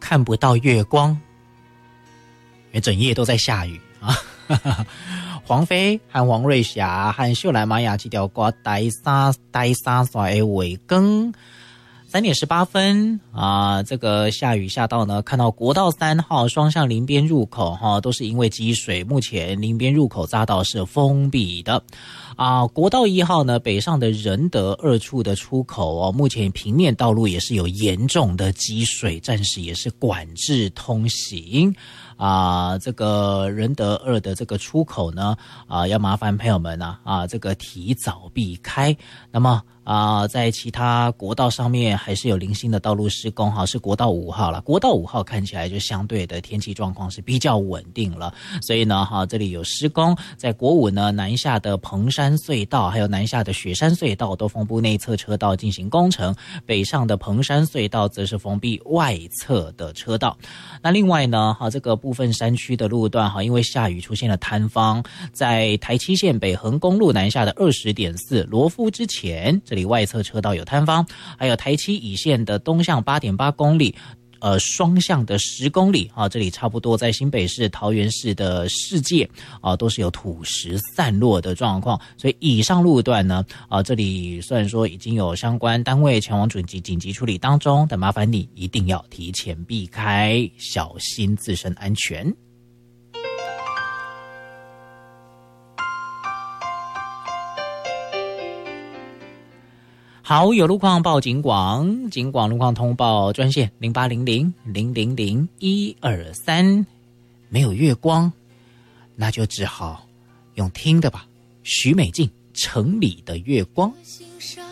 看不到月光，因为整夜都在下雨啊。黄飞和王瑞霞和秀兰玛雅这条歌台三线的尾更3点18分啊，这个下雨下到呢，看到国道3号双向林边入口都是因为积水，目前林边入口匝道是封闭的啊。国道1号呢，北上的仁德2处的出口目前平面道路也是有严重的积水，暂时也是管制通行。这个仁德2的这个出口呢，要麻烦朋友们这个提早避开。那么在其他国道上面还是有零星的道路施工是国道5号了。国道5号看起来就相对的天气状况是比较稳定了，所以呢这里有施工。在国5呢，南下的彭山隧道还有南下的雪山隧道都封闭内侧车道进行工程，北上的彭山隧道则是封闭外侧的车道。那另外呢这个部分山区的路段因为下雨出现了坍方，在台七线北横公路南下的20.4罗夫之前，这里外侧车道有坍方，还有台七乙线的东向8.8公里双向的10公里这里差不多在新北市桃园市的世界都是有土石散落的状况，所以以上路段呢这里虽然说已经有相关单位前往紧急处理当中，但麻烦你一定要提前避开，小心自身安全。好，有路况报警广，警广路况通报专线0800-000-123。没有月光，那就只好用听的吧。许美静，城里的月光。